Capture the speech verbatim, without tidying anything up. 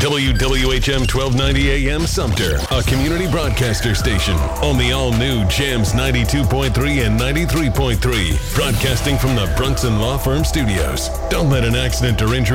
W W H M twelve ninety A M Sumter, a community broadcaster station on the all-new Jams ninety-two point three and ninety-three point three, broadcasting from the Brunson Law Firm Studios. Don't let an accident or injury